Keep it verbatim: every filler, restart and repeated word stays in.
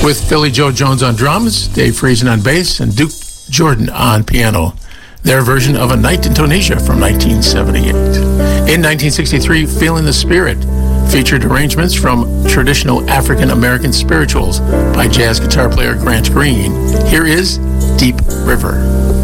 with Philly Joe Jones on drums, Dave Friesen on bass, and Duke Jordan on piano. Their version of A Night in Tunisia from nineteen seventy-eight. In nineteen sixty-three, Feeling the Spirit featured arrangements from traditional African-American spirituals by jazz guitar player Grant Green. Here is Deep River.